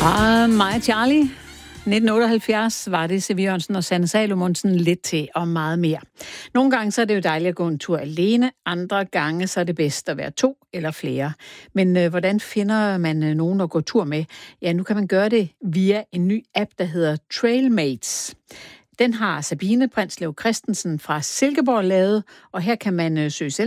Og mig Charlie. 1978 var det Siv Jørgensen og Sanne Salomonsen lidt til og meget mere. Nogle gange så er det jo dejligt at gå en tur alene, andre gange så er det bedst at være 2 eller flere. Men hvordan finder man nogen at gå tur med? Ja, nu kan man gøre det via en ny app, der hedder Trailmates. Den har Sabine Prinsløv Christensen fra Silkeborg lavet, og her kan man søge